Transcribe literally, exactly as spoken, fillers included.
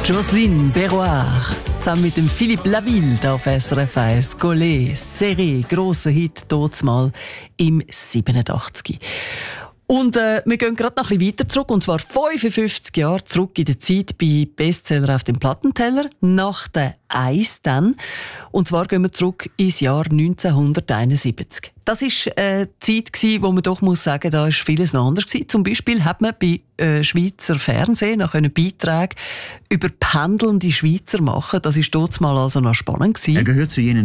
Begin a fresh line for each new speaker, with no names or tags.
Jocelyne Berroir, zusammen mit dem Philippe Laville da auf S R F eins. Golé, Serré, grosser Hit, dort mal im siebenundachtzig. Und äh, wir gehen gerade noch ein bisschen weiter zurück, und zwar fünfundfünfzig Jahre zurück in der Zeit bei Bestseller auf dem Plattenteller, nach der Eis dann. Und zwar gehen wir zurück ins Jahr neunzehnhunderteinundsiebzig. Das war eine Zeit, wo man doch muss sagen, da war vieles noch anders gewesen. Zum Beispiel hat man bei äh, Schweizer Fernsehen noch einen Beitrag über pendelnde Schweizer machen. Das war dort mal also noch spannend gewesen.
Er gehört zu jenen